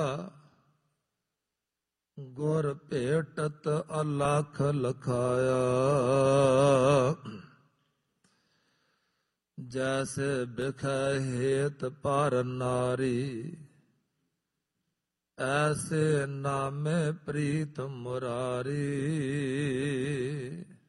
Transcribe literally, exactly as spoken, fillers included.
ਗੁਰ ਭੇਟਤ ਅਲਖ ਲਖਾਇਆ। ਜੈਸੇ ਬਿਖੈ ਹੇਤ ਪਰ ਨਾਰੀ, ਐਸੇ ਨਾਮੇ ਪ੍ਰੀਤ ਮੁਰਾਰੀ।